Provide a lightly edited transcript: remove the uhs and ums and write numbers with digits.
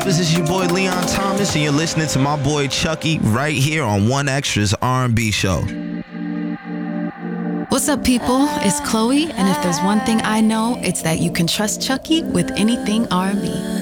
This is your boy Leon Thomas, and you're listening to my boy Chucky right here on One Extra's R&B show. What's up, people? It's Chloe, and if there's one thing I know, it's that you can trust Chucky with anything R&B.